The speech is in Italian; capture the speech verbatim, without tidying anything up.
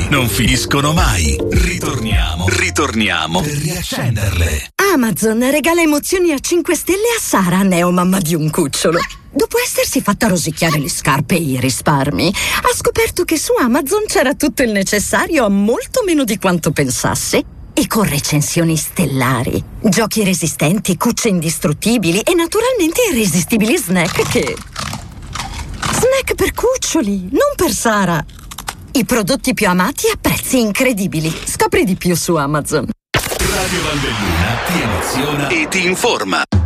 non finiscono mai. Ritorniamo, ritorniamo per riaccenderle. Amazon regala emozioni a cinque stelle a Sara, neomamma di un cucciolo. Dopo essersi fatta rosicchiare le scarpe e i risparmi, ha scoperto che su Amazon c'era tutto il necessario a molto meno di quanto pensasse. E con recensioni stellari, giochi resistenti, cucce indistruttibili e naturalmente irresistibili snack che... Snack per cuccioli, non per Sara. I prodotti più amati a prezzi incredibili. Scopri di più su Amazon. Radio Valbelluna ti emoziona e ti informa.